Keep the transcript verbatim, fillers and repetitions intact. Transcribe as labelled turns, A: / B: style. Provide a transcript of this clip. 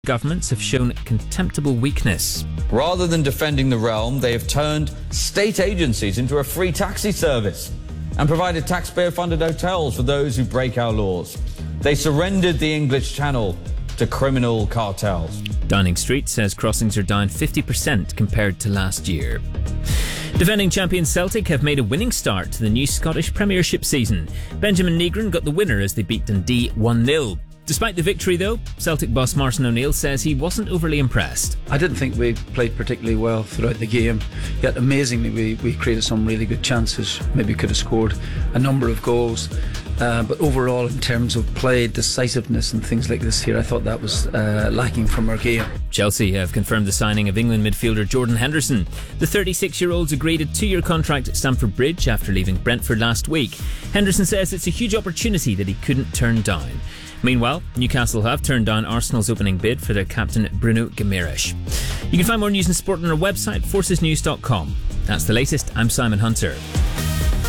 A: Governments have shown contemptible weakness.
B: Rather than defending the realm, they have turned state agencies into a free taxi service and provided taxpayer-funded hotels for those who break our laws. They surrendered the English Channel to criminal cartels.
A: Downing Street says crossings are down fifty percent compared to last year. Defending champions Celtic have made a winning start to the new Scottish Premiership season. Benjamin Negron got the winner as they beat Dundee one nil. Despite the victory though, Celtic boss Martin O'Neill says he wasn't overly impressed.
C: I didn't think we played particularly well throughout the game, yet amazingly we, we created some really good chances, maybe could have scored a number of goals, uh, but overall in terms of play, decisiveness and things like this here, I thought that was uh, lacking from our game.
A: Chelsea have confirmed the signing of England midfielder Jordan Henderson. The thirty-six-year-old's agreed a two-year contract at Stamford Bridge after leaving Brentford last week. Henderson says it's a huge opportunity that he couldn't turn down. Meanwhile, Newcastle have turned down Arsenal's opening bid for their captain Bruno Guimaraes. You can find more news and sport on our website, forces news dot com. That's the latest. I'm Simon Hunter.